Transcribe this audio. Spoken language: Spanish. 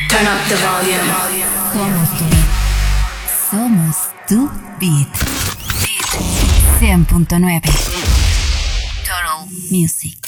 Turn up the volume. Somos tu beat. 100.9 Total Music.